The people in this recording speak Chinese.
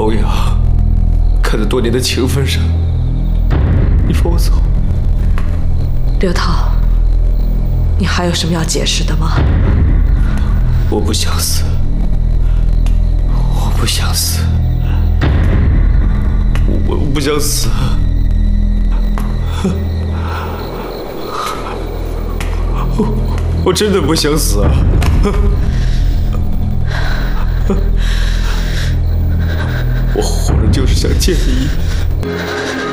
欧阳，看在多年的情分上，你放我走。 刘涛，你还有什么要解释的吗？ 我不想死，我不想死，我不想死。我真的不想死啊！我活着就是想见你一面。